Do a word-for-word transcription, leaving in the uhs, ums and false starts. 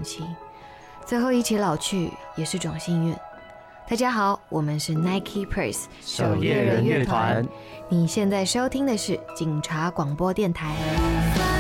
气，最后一起老去也是种幸运。大家好，我们是 Nike Press 守夜人乐团， 你现在收听的是警察广播电台。